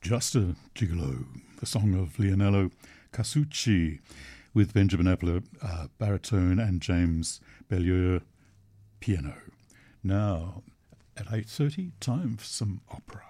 Just a Gigolo, the song of Leonello Casucci, with Benjamin Epler baritone and James Bellier piano. Now, at 8:30, time for some opera.